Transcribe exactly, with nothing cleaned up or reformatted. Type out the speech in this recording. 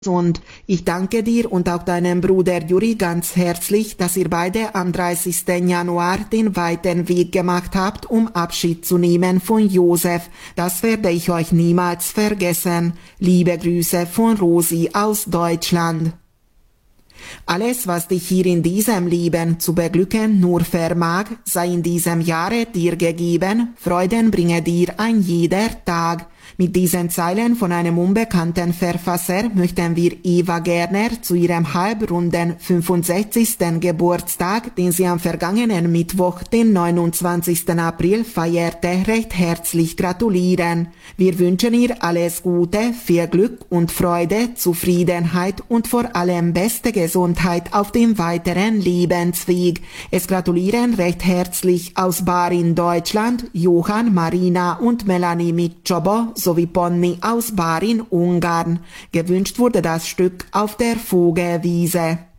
Und ich danke dir und auch deinem Bruder Juri ganz herzlich, dass ihr beide am dreißigsten Januar den weiten Weg gemacht habt, um Abschied zu nehmen von Josef. Das werde ich euch niemals vergessen. Liebe Grüße von Rosi aus Deutschland. Alles, was dich hier in diesem Leben zu beglücken nur vermag, sei in diesem Jahre dir gegeben, Freuden bringe dir ein jeder Tag. Mit diesen Zeilen von einem unbekannten Verfasser möchten wir Eva Gerner zu ihrem halbrunden fünfundsechzigsten Geburtstag, den sie am vergangenen Mittwoch, den neunundzwanzigsten April, feierte, recht herzlich gratulieren. Wir wünschen ihr alles Gute, viel Glück und Freude, Zufriedenheit und vor allem beste Gesundheit auf dem weiteren Lebensweg. Es gratulieren recht herzlich aus Bar in Deutschland Johann, Marina und Melanie mit Csobo sowie Ponni aus Bar in Ungarn. Gewünscht wurde das Stück auf der Vogelwiese.